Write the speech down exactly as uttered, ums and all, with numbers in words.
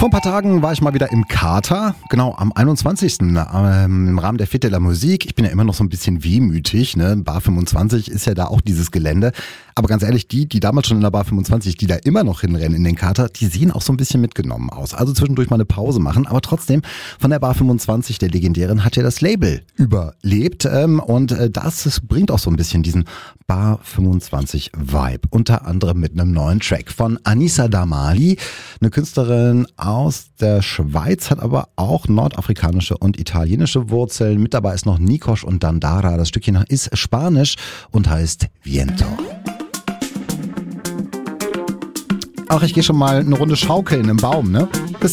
Vor ein paar Tagen war ich mal wieder im Kater, genau am einundzwanzigsten Ähm, im Rahmen der Fête de la Musique. Ich bin ja immer noch so ein bisschen wehmütig, ne? Bar fünfundzwanzig ist ja da auch dieses Gelände. Aber ganz ehrlich, die, die damals schon in der Bar fünfundzwanzig, die da immer noch hinrennen in den Kater, die sehen auch so ein bisschen mitgenommen aus. Also zwischendurch mal eine Pause machen. Aber trotzdem, von der Bar fünfundzwanzig, der legendären, hat ja das Label überlebt. Ähm, und äh, das, das bringt auch so ein bisschen diesen Bar fünfundzwanzig Vibe. Unter anderem mit einem neuen Track von Anissa Damali, eine Künstlerin aus der Schweiz, hat aber auch nordafrikanische und italienische Wurzeln. Mit dabei ist noch Nikosh und Dandara. Das Stückchen ist Spanisch und heißt Viento. Ach, ich gehe schon mal eine Runde schaukeln im Baum, ne? Bis